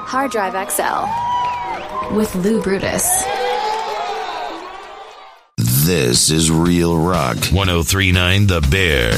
Hard Drive XL with Lou Brutus. This is Real Rock 103.9 The Bear.